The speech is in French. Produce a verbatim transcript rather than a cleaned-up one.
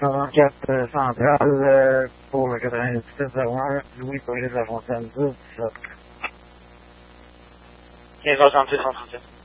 quatre euh, centrale euh, pour le quatre-vingt-dix-sept zéro un, Louis Paris de la Fontaine, dix-sept. quinze heures trente-six, cent trente-sept.